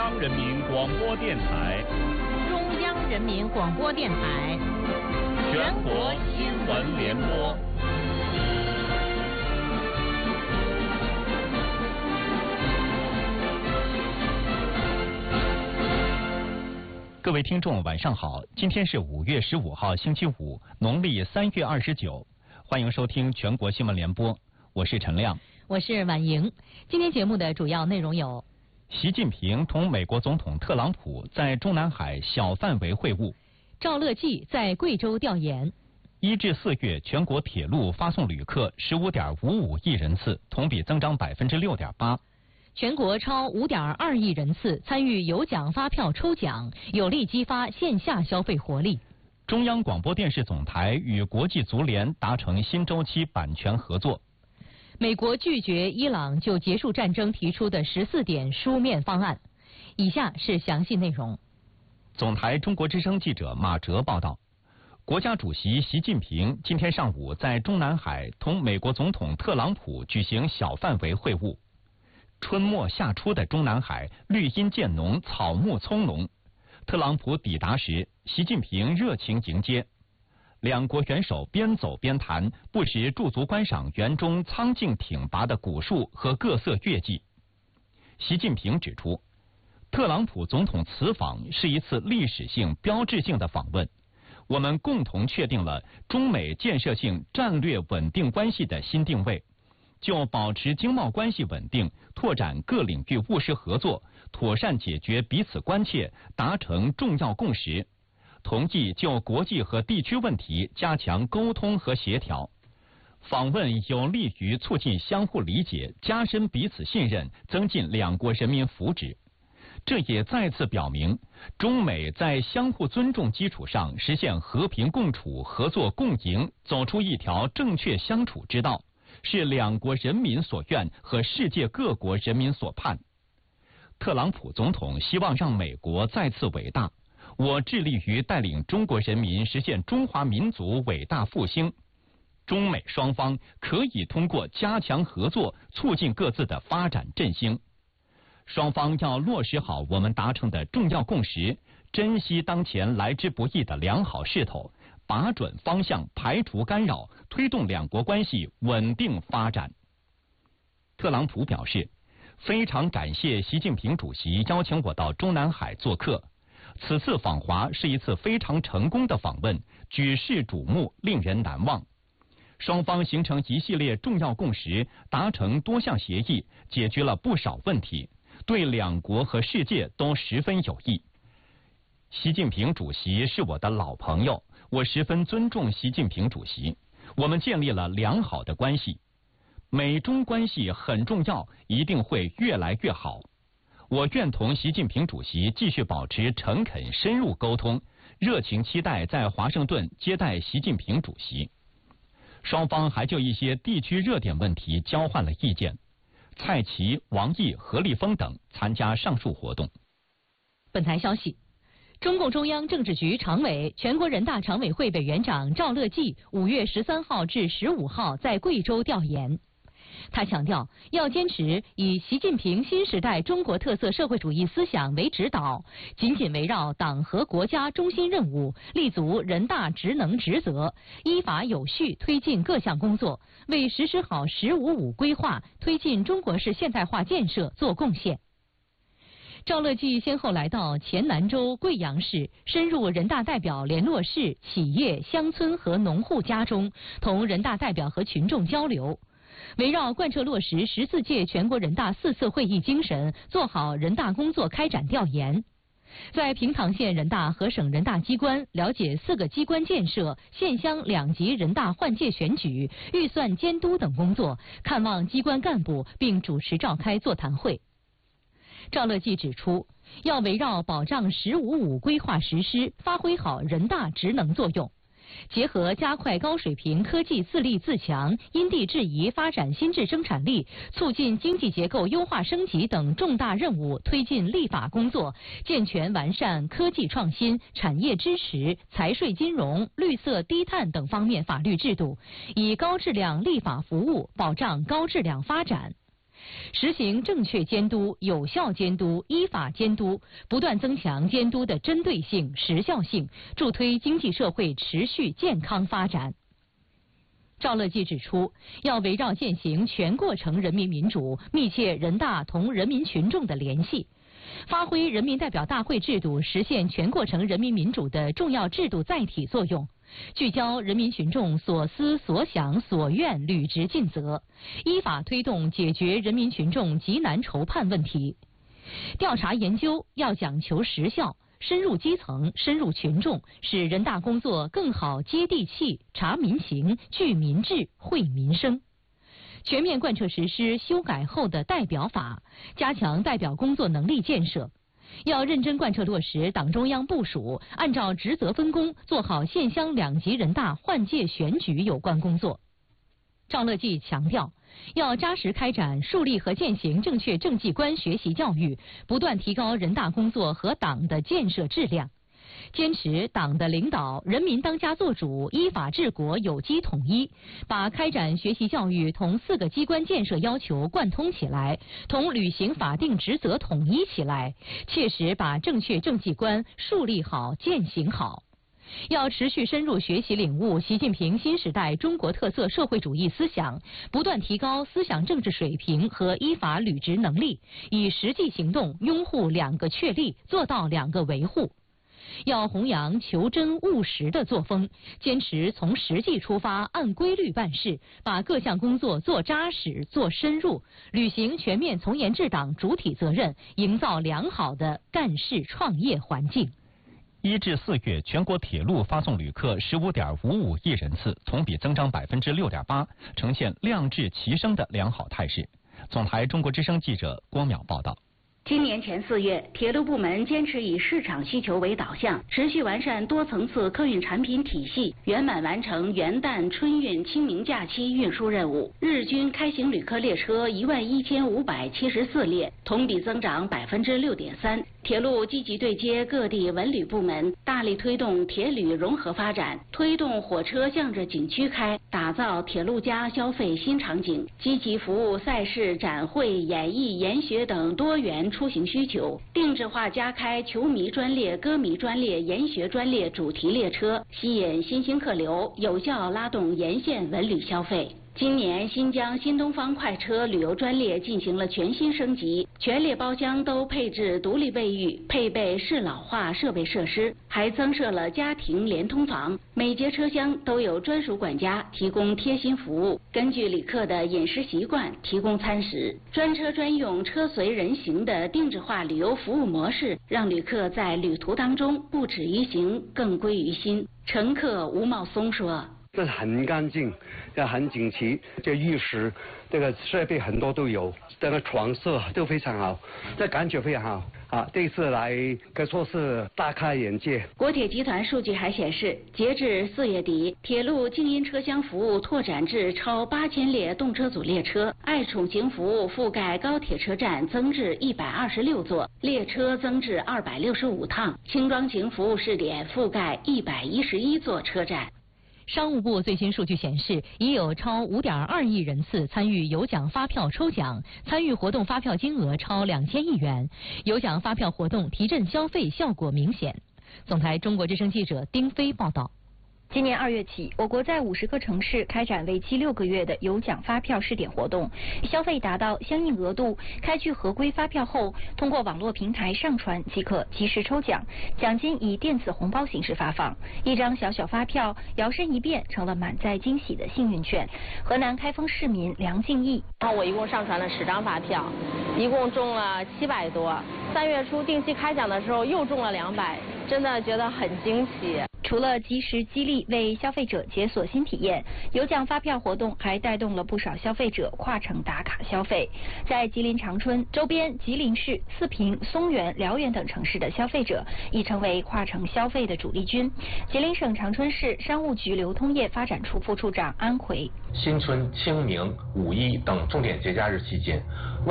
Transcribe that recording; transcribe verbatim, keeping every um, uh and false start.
央人民广播电台， 中央人民广播电台， 全国新闻联播。 各位听众，晚上好！今天是五月十五号，星期五，农历三月二十九。欢迎收听全国新闻联播，我是陈亮， 我是婉莹。今天节目的主要内容有： 习近平同美国总统特朗普在中南海小范围会晤； 赵乐际在贵州调研； 一至四月全国铁路发送旅客十五点五五亿人次，同比增长百分之六点八。 全国超五点二亿人次参与有奖发票抽奖，有力激发线下消费活力。 中央广播电视总台与国际足联达成新周期版权合作。 美国拒绝伊朗就结束战争提出的十四点书面方案。以下是详细内容。 总台中国之声记者马哲报道，国家主席习近平今天上午在中南海同美国总统特朗普举行小范围会晤。春末夏初的中南海绿荫渐浓，草木葱茏。特朗普抵达时，习近平热情迎接，两国元首边走边谈，不时驻足观赏园中苍劲挺拔的古树和各色月季。习近平指出，特朗普总统此访是一次历史性、标志性的访问，我们共同确定了中美建设性战略稳定关系的新定位。就保持经贸关系稳定，拓展各领域务实合作，妥善解决彼此关切，达成重要共识。同意就国际和地区问题加强沟通和协调。访问有利于促进相互理解，加深彼此信任，增进两国人民福祉。这也再次表明，中美在相互尊重基础上实现和平共处、合作共赢，走出一条正确相处之道。是两国人民所愿和世界各国人民所盼。特朗普总统希望让美国再次伟大，我致力于带领中国人民实现中华民族伟大复兴。中美双方可以通过加强合作，促进各自的发展振兴。双方要落实好我们达成的重要共识，珍惜当前来之不易的良好势头，把准方向，排除干扰，推动两国关系稳定发展。特朗普表示，非常感谢习近平主席邀请我到中南海做客，此次访华是一次非常成功的访问，举世瞩目，令人难忘。双方形成一系列重要共识，达成多项协议，解决了不少问题，对两国和世界都十分有益。习近平主席是我的老朋友，我十分尊重习近平主席，我们建立了良好的关系。美中关系很重要，一定会越来越好。我愿同习近平主席继续保持诚恳深入沟通，热情期待在华盛顿接待习近平主席。双方还就一些地区热点问题交换了意见。蔡奇、王毅、何立峰等参加上述活动。 本台消息，中共中央政治局常委、全国人大常委会委员长赵乐际五月十三号至十五号在贵州调研。他强调，要坚持以习近平新时代中国特色社会主义思想为指导，紧紧围绕党和国家中心任务，立足人大职能职责，依法有序推进各项工作，为实施好“十五五”规划、推进中国式现代化建设做贡献。赵乐际先后来到黔南州贵阳市，深入人大代表联络室、企业、乡村和农户家中，同人大代表和群众交流。围绕贯彻落实十四届全国人大四次会议精神，做好人大工作开展调研。在平塘县人大和省人大机关了解四个机关建设、县乡两级人大换届选举、预算监督等工作，看望机关干部，并主持召开座谈会。赵乐际指出，要围绕保障“十五五”规划实施，发挥好人大职能作用。结合加快高水平科技自立自强、因地制宜发展新质生产力、促进经济结构优化升级等重大任务，推进立法工作，健全完善科技创新、产业支持、财税金融、绿色低碳等方面法律制度，以高质量立法服务保障高质量发展。 实行正确监督、有效监督、依法监督，不断增强监督的针对性、时效性，助推经济社会持续健康发展。赵乐际指出，要围绕践行全过程人民民主，密切人大同人民群众的联系，发挥人民代表大会制度实现全过程人民民主的重要制度载体作用，聚焦人民群众所思所想所愿，履职尽责，依法推动解决人民群众急难愁盼问题。调查研究要讲求实效，深入基层，深入群众，使人大工作更好接地气、察民情、聚民智、惠民生。全面贯彻实施修改后的代表法，加强代表工作能力建设。要认真贯彻落实党中央部署，按照职责分工做好县乡两级人大换届选举有关工作。赵乐际强调，要扎实开展树立和践行正确政绩观学习教育，不断提高人大工作和党的建设质量，坚持党的领导、人民当家作主、依法治国有机统一，把开展学习教育同四个机关建设要求贯通起来，同履行法定职责统一起来，切实把正确政绩观树立好、践行好。要持续深入学习领悟习近平新时代中国特色社会主义思想，不断提高思想政治水平和依法履职能力，以实际行动拥护两个确立，做到两个维护。要弘扬求真务实的作风，坚持从实际出发，按规律办事，把各项工作做扎实、做深入，履行全面从严治党主体责任，营造良好的干事创业环境。 一至四月，全国铁路发送旅客十五点五五亿人次，同比增长百分之六点八，呈现量质齐升的良好态势。总台中国之声记者郭淼报道。 今年前四月，铁路部门坚持以市场需求为导向，持续完善多层次客运产品体系，圆满完成元旦、春运、清明假期运输任务。日均开行旅客列车一万一千五百七十四列，同比增长百分之六点三。铁路积极对接各地文旅部门，大力推动铁旅融合发展，推动火车向着景区开，打造铁路加消费新场景，积极服务赛事、展会、演艺、研学等多元出行需求，定制化加开球迷专列、歌迷专列、研学专列主题列车，吸引新兴客流，有效拉动沿线文旅消费。今年新疆新东方快车旅游专列进行了全新升级，全列包厢都配置独立卫浴，配备适老化设备设施，还增设了家庭连通房，每节车厢都有专属管家提供贴心服务，根据旅客的饮食习惯提供餐食。专车专用、车随人行的定制化旅游服务模式，让旅客在旅途当中不止于行，更归于心。乘客吴茂松说。 这很干净，这很整齐，这浴室这个设备很多都有，这个床色都非常好，这感觉非常好啊！这次来可以说是大开眼界。 国铁集团数据还显示，截至四月底，铁路静音车厢服务拓展至超八千列动车组列车，爱宠型服务覆盖高铁车站增至一百二十六座，列车增至二百六十五趟，轻装型服务试点覆盖一百一十一座车站。 商务部最新数据显示，已有超五点二亿人次参与有奖发票抽奖，参与活动发票金额超两千亿元，有奖发票活动提振消费效果明显。总台中国之声记者丁飞报道。 今年二月起，我国在五十个城市开展为期六个月的有奖发票试点活动，消费达到相应额度，开具合规发票后，通过网络平台上传即可及时抽奖，奖金以电子红包形式发放。一张小小发票，摇身一变成了满载惊喜的幸运券。河南开封市民梁敬义， 然后我一共上传了十张发票，一共中了七百多。三月初定期开奖的时候又中了两百，真的觉得很惊喜。 除了及时激励为消费者解锁新体验，有奖发票活动还带动了不少消费者跨城打卡消费。在吉林长春周边，吉林市、四平、松原、辽源等城市的消费者已成为跨城消费的主力军。吉林省长春市商务局流通业发展处副处长安奎： 新春、清明、五一等重点节假日期间，外